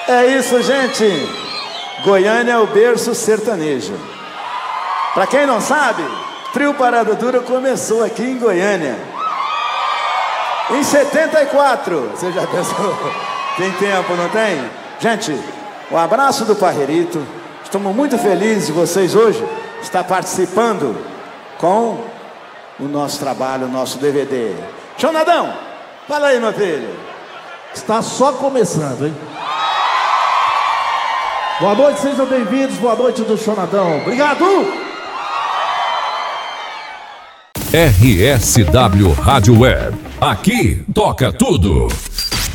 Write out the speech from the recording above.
É isso, gente. Goiânia é o berço sertanejo. Pra quem não sabe, Trio Parada Dura começou aqui em Goiânia em 74. Você já pensou? Tem tempo, não tem? Gente, um abraço do Parreirito. Estamos muito felizes de vocês hoje estar participando com o nosso trabalho, o nosso DVD. Chonadão, fala aí, meu filho. Está só começando, hein? Boa noite, sejam bem-vindos. Boa noite do Chonadão. Obrigado! RSW Rádio Web. Aqui toca tudo.